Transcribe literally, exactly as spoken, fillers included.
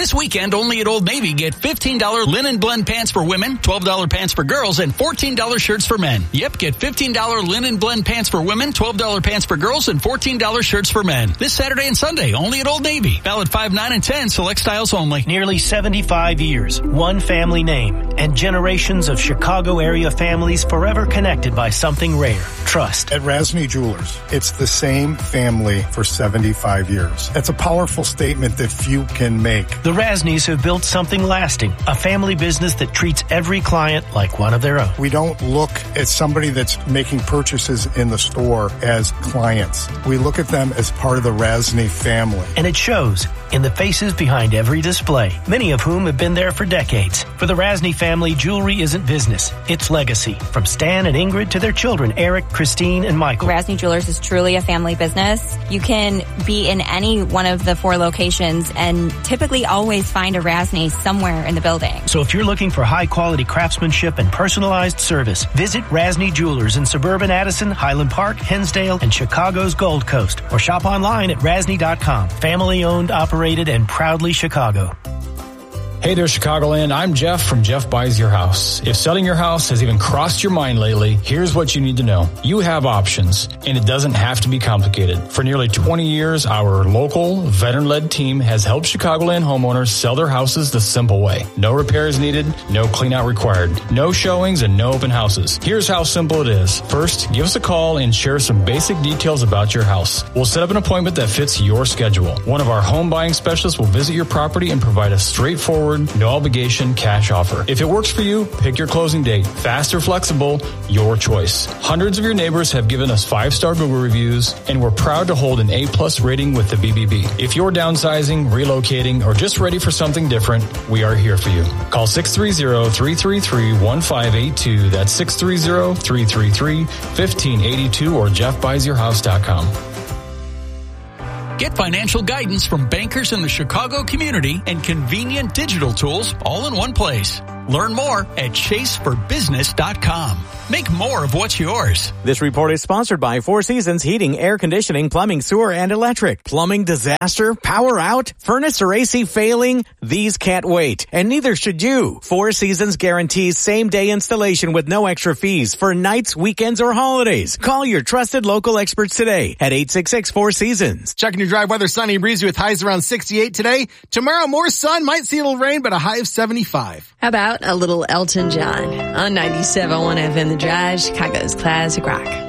This weekend, only at Old Navy, get fifteen dollars linen blend pants for women, twelve dollars pants for girls, and fourteen dollars shirts for men. Yep, get fifteen dollars linen blend pants for women, twelve dollars pants for girls, and fourteen dollars shirts for men. This Saturday and Sunday, only at Old Navy. Valid five, nine, and ten, select styles only. Nearly seventy-five years, one family name, and generations of Chicago area families forever connected by something rare. Trust. At Rasny Jewelers, it's the same family for seventy-five years. That's a powerful statement that few can make. The Rasnys have built something lasting, a family business that treats every client like one of their own. We don't look at somebody that's making purchases in the store as clients. We look at them as part of the Rasny family. And it shows in the faces behind every display, many of whom have been there for decades. For the Rasny family, jewelry isn't business, it's legacy. From Stan and Ingrid to their children, Eric, Christine, and Michael. Rasny Jewelers is truly a family business. You can be in any one of the four locations and typically always find a Rasny somewhere in the building. So if you're looking for high-quality craftsmanship and personalized service, visit Rasny Jewelers in suburban Addison, Highland Park, Hinsdale, and Chicago's Gold Coast, or shop online at rasny dot com. Family-owned, operated, and proudly Chicago. Hey there, Chicagoland. I'm Jeff from Jeff Buys Your House. If selling your house has even crossed your mind lately, here's what you need to know. You have options, and it doesn't have to be complicated. For nearly twenty years, our local, veteran-led team has helped Chicagoland homeowners sell their houses the simple way. No repairs needed, no clean-out required, no showings, and no open houses. Here's how simple it is. First, give us a call and share some basic details about your house. We'll set up an appointment that fits your schedule. One of our home buying specialists will visit your property and provide a straightforward, no obligation cash offer. If it works for you, pick your closing date. Fast or flexible, your choice. Hundreds of your neighbors have given us five-star Google reviews, and we're proud to hold an A-plus rating with the B B B. If you're downsizing, relocating, or just ready for something different, we are here for you. Call six three zero, three three three, one five eight two. That's six three zero, three three three, one five eight two or jeff buys your house dot com. Get financial guidance from bankers in the Chicago community and convenient digital tools all in one place. Learn more at chase for business dot com. Make more of what's yours. This report is sponsored by Four Seasons Heating, Air Conditioning, Plumbing, Sewer, and Electric. Plumbing disaster? Power out? Furnace or A C failing? These can't wait, and neither should you. Four Seasons guarantees same-day installation with no extra fees for nights, weekends, or holidays. Call your trusted local experts today at eight six six, four seasons. Checking your drive weather, sunny and breezy with highs around sixty-eight today. Tomorrow, more sun, might see a little rain, but a high of seventy-five. How about a little Elton John on ninety-seven point one F M The Drive, Chicago's classic rock.